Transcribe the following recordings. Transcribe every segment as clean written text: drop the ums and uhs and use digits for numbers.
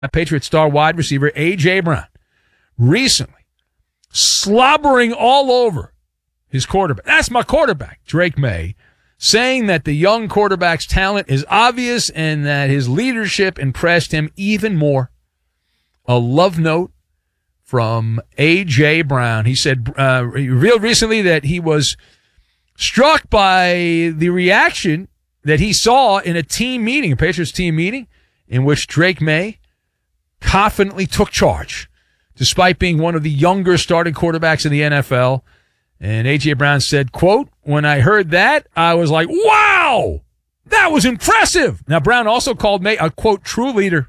Patriot star wide receiver A.J. Brown recently slobbering all over his quarterback. That's my quarterback, Drake May, saying that the young quarterback's talent is obvious and that his leadership impressed him even more. A love note from A.J. Brown. He said, he revealed recently that he was struck by the reaction that he saw in a team meeting, a Patriots team meeting, in which Drake May confidently took charge, despite being one of the younger starting quarterbacks in the NFL. And A.J. Brown said, quote, "When I heard that, I was like, wow, that was impressive." Now, Brown also called May a, quote, true leader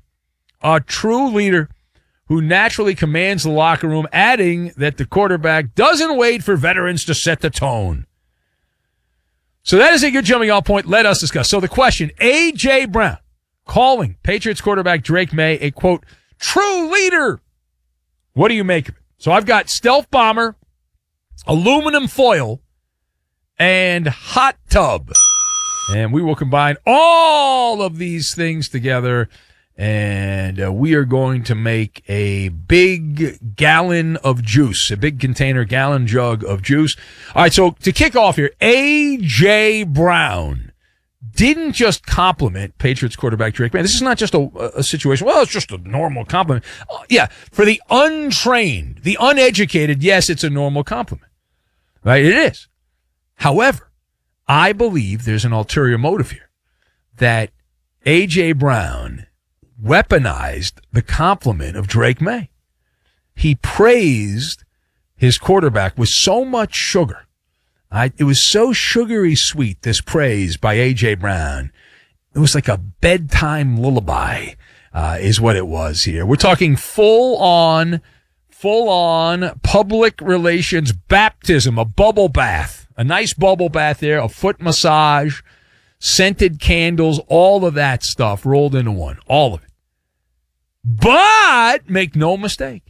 who naturally commands the locker room, adding that the quarterback doesn't wait for veterans to set the tone. So that is a good jumping off point. Let us discuss. So the question, A.J. Brown calling Patriots quarterback Drake May a, quote, true leader. What do you make of it? So I've got stealth bomber, aluminum foil, and hot tub. And we will combine all of these things together, and we are going to make a big gallon of juice, a big container, gallon jug of juice. All right, so to kick off here, A.J. Brown didn't just compliment Patriots quarterback Drake May. This is not just a situation, well, it's just a normal compliment. Yeah, for the untrained, the uneducated, yes, it's a normal compliment. Right? It is. However, I believe there's an ulterior motive here, that A.J. Brown weaponized the compliment of Drake May. He praised his quarterback with so much sugar. It was so sugary sweet, this praise by A.J. Brown. It was like a bedtime lullaby, is what it was here. We're talking full-on public relations baptism, a bubble bath, a nice bubble bath there, a foot massage, scented candles, all of that stuff rolled into one, all of it. But make no mistake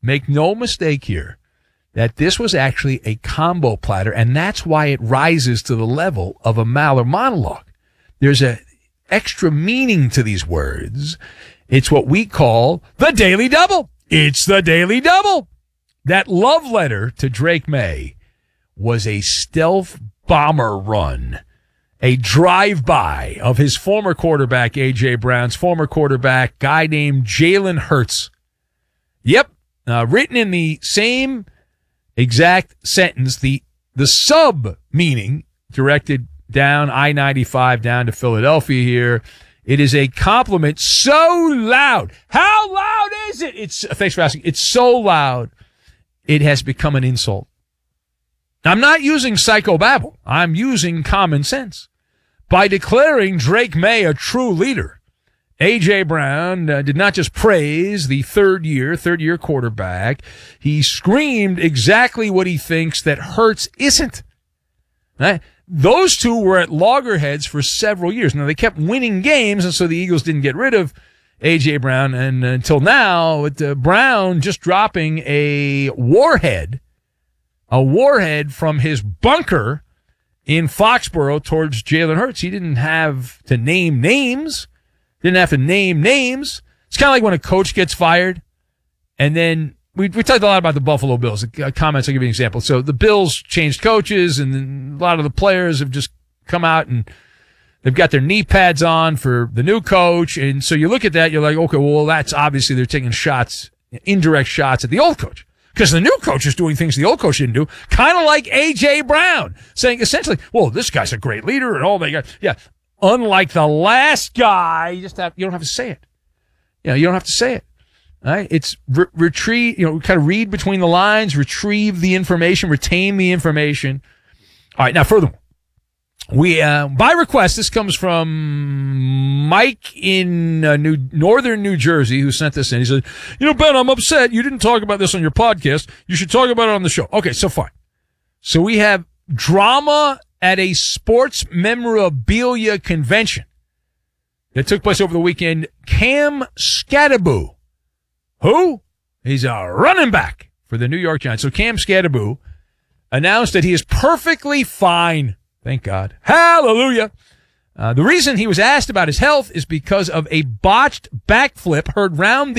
here, that this was actually a combo platter, and that's why it rises to the level of a Maller monologue. There's a extra meaning to these words. It's what we call the Daily Double. It's the Daily Double. That love letter to Drake May was a stealth bomber run, a drive-by of his former quarterback, A.J. Brown's former quarterback, guy named Jalen Hurts. Yep, written in the same exact sentence, the sub-meaning directed down I-95 down to Philadelphia here. It is a compliment so loud. How loud is it? Thanks for asking. It's so loud, it has become an insult. I'm not using psychobabble. I'm using common sense. By declaring Drake May a true leader, A.J. Brown did not just praise the third year quarterback. He screamed exactly what he thinks that Hurts isn't. Right? Those two were at loggerheads for several years. Now, they kept winning games, and so the Eagles didn't get rid of A.J. Brown. And until now, with Brown just dropping a warhead from his bunker in Foxborough towards Jalen Hurts. He didn't have to name names. It's kind of like when a coach gets fired, and then we talked a lot about the Buffalo Bills. Comments, I'll give you an example. So the Bills changed coaches, and a lot of the players have just come out and they've got their knee pads on for the new coach. And so you look at that, you're like, okay, well, that's obviously they're taking shots, indirect shots at the old coach. Because the new coach is doing things the old coach didn't do, kind of like A.J. Brown, saying essentially, well, this guy's a great leader and all they got. Yeah. Unlike the last guy, you don't have to say it. You don't have to say it. All right? It's retrieve, kind of read between the lines, retrieve the information, retain the information. All right. Now, furthermore, we, by request, this comes from Mike in northern New Jersey, who sent this in. He said, Ben, I'm upset you didn't talk about this on your podcast. You should talk about it on the show. Okay, so fine. So we have drama at a sports memorabilia convention that took place over the weekend. Cam Skattebo. Who? He's a running back for the New York Giants. So Cam Skattebo announced that he is perfectly fine. Thank God. Hallelujah. The reason he was asked about his health is because of a botched backflip heard round